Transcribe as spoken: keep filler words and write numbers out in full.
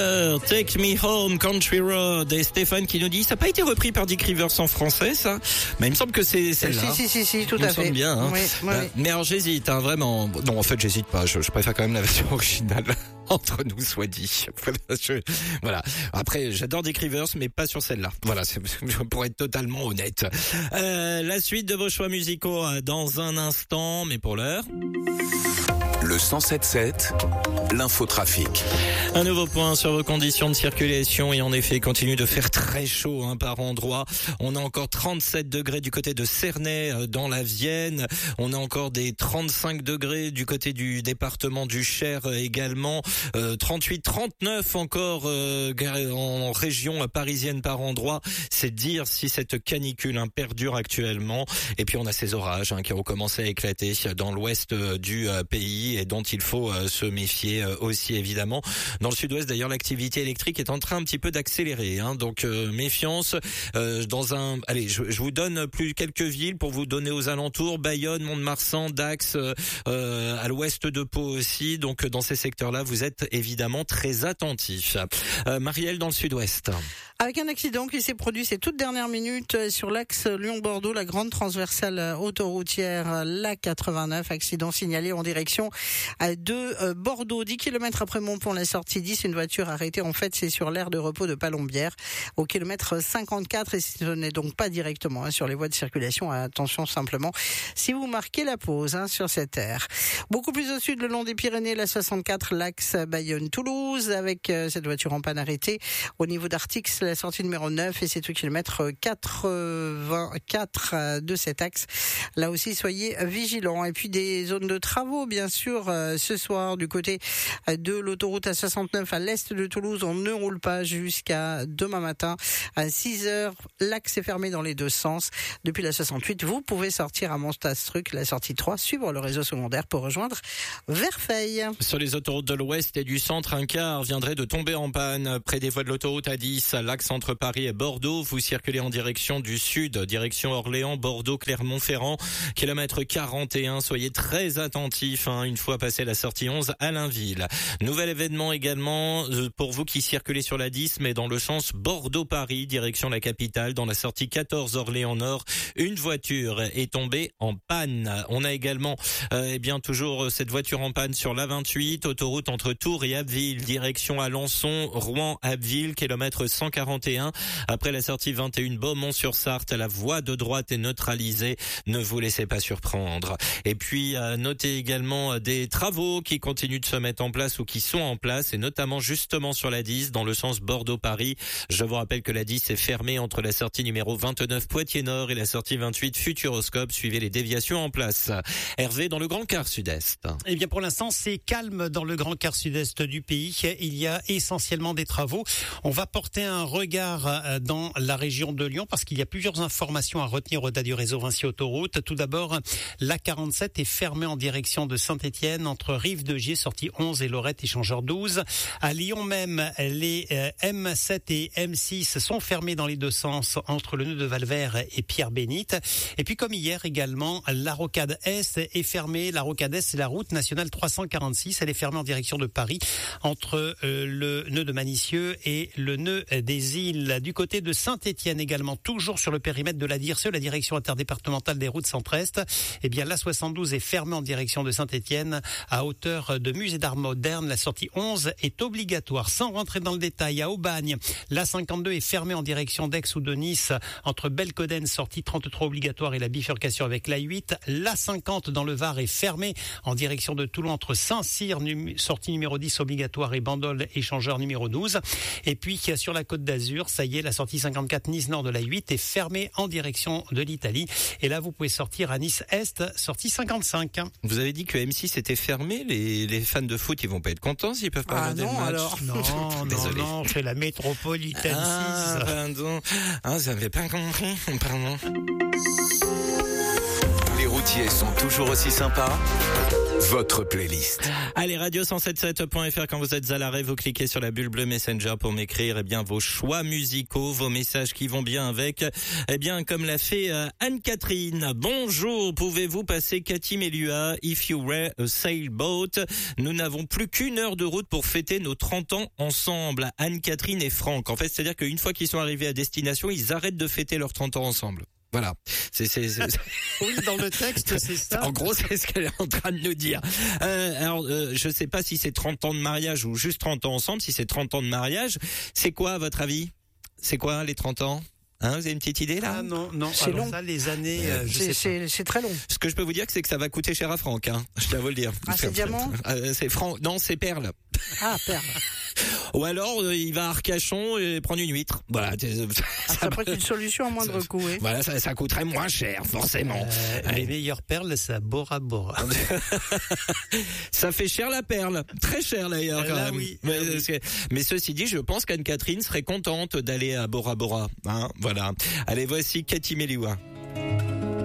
Take Me Home, Country Road. Et Stéphane qui nous dit, ça n'a pas été repris par Dick Rivers en français, ça? Mais il me semble que c'est celle-là. Si, si, si, si, tout il à me fait. semble bien, hein. Oui, oui. Euh, mais alors j'hésite, hein, vraiment. Non, en fait, j'hésite pas. Je, je préfère quand même la version originale. Entre nous soit dit. Je, voilà. Après, j'adore Dick Rivers, mais pas sur celle-là. Voilà, c'est, pour être totalement honnête. Euh, la suite de vos choix musicaux dans un instant, mais pour l'heure. Le cent sept sept, l'infotrafic. Un nouveau point sur vos conditions de circulation et en effet, il continue de faire très chaud hein, par endroits. On a encore trente-sept degrés du côté de Cernay euh, dans la Vienne. On a encore des trente-cinq degrés du côté du département du Cher euh, également. Euh, trente-huit, trente-neuf encore euh, en région parisienne par endroit. C'est dire si cette canicule hein, perdure actuellement. Et puis on a ces orages hein, qui ont commencé à éclater dans l'ouest euh, du euh, pays et dont il faut euh, se méfier euh, aussi évidemment. Dans le sud-ouest d'ailleurs, l'activité électrique est en train un petit peu d'accélérer, hein, donc euh, méfiance. Euh, dans un, allez, je, je vous donne plus quelques villes pour vous donner aux alentours: Bayonne, Mont-de-Marsan, Dax, euh, à l'ouest de Pau aussi. Donc dans ces secteurs-là, vous êtes évidemment très attentifs. Euh, Marielle dans le sud-ouest. Avec un accident qui s'est produit ces toutes dernières minutes sur l'axe Lyon-Bordeaux, la grande transversale autoroutière, la quatre-vingt-neuf, accident signalé en direction de Bordeaux. dix kilomètres après Montpont, la sortie dix, une voiture arrêtée. En fait, c'est sur l'aire de repos de Palombière, au kilomètre cinquante-quatre, et ce n'est donc pas directement hein, sur les voies de circulation. Attention simplement si vous marquez la pause hein, sur cette aire. Beaucoup plus au sud, le long des Pyrénées, la soixante-quatre, l'axe Bayonne-Toulouse, avec euh, cette voiture en panne arrêtée au niveau d'Artix, la sortie numéro neuf, et c'est au kilomètre quatre-vingt-quatre de cet axe. Là aussi, soyez vigilants. Et puis des zones de travaux, bien sûr, euh, ce soir, du côté de l'autoroute A soixante-neuf à l'est de Toulouse, on ne roule pas jusqu'à demain matin à six heures. L'axe est fermé dans les deux sens. Depuis la soixante-huit, vous pouvez sortir à Montastruc, la sortie trois, suivre le réseau secondaire pour rejoindre Verfeil. Sur les autoroutes de l'ouest et du centre, un car viendrait de tomber en panne près des voies de l'autoroute A dix, l'axe entre Paris et Bordeaux. Vous circulez en direction du sud, direction Orléans, Bordeaux, Clermont-Ferrand, kilomètre quarante et un. Soyez très attentifs hein, une fois passé la sortie onze à Allainville. Nouvel événement également pour vous qui circulez sur la dix, mais dans le sens Bordeaux-Paris, direction la capitale, dans la sortie quatorze Orléans-Nord. Une voiture est tombée en panne. On a également euh, eh bien toujours cette voiture en panne sur l'A vingt-huit, autoroute entre Tours et Abbeville, direction Alençon, Rouen-Abbeville, kilomètre cent quarante et un. Après la sortie vingt et un Beaumont-sur-Sarthe, la voie de droite est neutralisée. Ne vous laissez pas surprendre. Et puis euh, notez également des travaux qui continuent de se mettre en place ou qui sont en place, et notamment justement sur la dix dans le sens Bordeaux-Paris. Je vous rappelle que la dix est fermée entre la sortie numéro vingt-neuf Poitiers-Nord et la sortie vingt-huit Futuroscope. Suivez les déviations en place. Hervé dans le Grand Quart Sud-Est. Eh bien pour l'instant c'est calme dans le Grand Quart Sud-Est du pays. Il y a essentiellement des travaux. On va porter un regard dans la région de Lyon parce qu'il y a plusieurs informations à retenir au-delà du réseau Vinci Autoroute. Tout d'abord, l'A quarante-sept est fermée en direction de Saint-Étienne entre Rive-de-Gier, sortie onze, et Lorette, échangeur douze. À Lyon même, les M sept et M six sont fermés dans les deux sens entre le nœud de Valvert et Pierre-Bénite. Et puis comme hier également, la rocade Est est fermée. La rocade Est, c'est la route nationale trois cent quarante-six. Elle est fermée en direction de Paris entre euh, le nœud de Manicieux et le nœud des Îles. Du côté de Saint-Étienne également, toujours sur le périmètre de la D I R S E, la direction interdépartementale des routes centre-est, eh bien la soixante-douze est fermée en direction de Saint-Étienne à hauteur de Musée d'Art Moderne. La sortie onze est obligatoire. Sans rentrer dans le détail, à Aubagne, la cinquante-deux est fermée en direction d'Aix ou de Nice entre Belcoden, sortie trente-trois obligatoire, et la bifurcation avec l'A huit. La cinquante dans le Var est fermée en direction de Toulon entre Saint-Cyr, num- sortie numéro dix obligatoire, et Bandol, échangeur numéro douze. Et puis sur la Côte d'Azur, ça y est, la sortie cinquante-quatre Nice-Nord de l'A huit est fermée en direction de l'Italie. Et là, vous pouvez sortir à Nice-Est, sortie cinquante-cinq. Vous avez dit que M six était fermé. Les, les fans de foot, ils vont pas être contents s'ils peuvent pas Ah regarder non, le match. alors. Non, non, Désolé. non, c'est la métropolitaine Ah, six. pardon. Ah, j'avais pas compris. Pardon. Les routes routiers sont toujours aussi sympas. Votre playlist. Allez, radio cent soixante-dix-sept point f r, quand vous êtes à l'arrêt, vous cliquez sur la bulle bleue Messenger pour m'écrire eh bien vos choix musicaux, vos messages qui vont bien avec, eh bien comme l'a fait euh, Anne-Catherine. Bonjour, pouvez-vous passer Cathy Melua, If You Were a Sailboat? Nous n'avons plus qu'une heure de route pour fêter nos trente ans ensemble, Anne-Catherine et Franck. En fait, c'est-à-dire qu'une fois qu'ils sont arrivés à destination, ils arrêtent de fêter leurs trente ans ensemble. Voilà. C'est, c'est, c'est... Oui, dans le texte, c'est ça. En gros, c'est ce qu'elle est en train de nous dire. Euh, alors, euh, je sais pas si c'est trente ans de mariage ou juste trente ans ensemble. Si c'est trente ans de mariage, c'est quoi à votre avis? C'est quoi les trente ans? Hein, vous avez une petite idée là? Ah non, non, c'est alors long. Ça, les années, euh, je c'est, sais c'est, c'est très long. Ce que je peux vous dire, c'est que ça va coûter cher à Franck. Hein. Je tiens à vous le dire. Ah, c'est diamant? euh, C'est Franck. Non, c'est perle. Ah, perle. Ou alors, euh, il va à Arcachon et prendre une huître. Voilà. Ça, ça peut être une solution à moindre coût. Oui. Voilà, ça, ça coûterait moins cher, forcément. Euh, les meilleures perles, ça Bora Bora. Ça fait cher la perle, très cher d'ailleurs quand Là, même. oui, mais, là, oui. mais ceci dit, je pense qu'Anne-Catherine serait contente d'aller à Bora Bora. Hein, voilà. Allez, voici Cathy Melua.